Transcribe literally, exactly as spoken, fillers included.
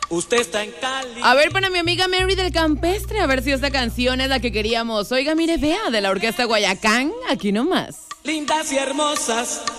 Usted está en Cali. A ver, para mi amiga Mary del Campestre, a ver si esta canción es la que queríamos. Oiga, mire, vea, de la Orquesta Guayacán, aquí nomás. Lindas y hermosas,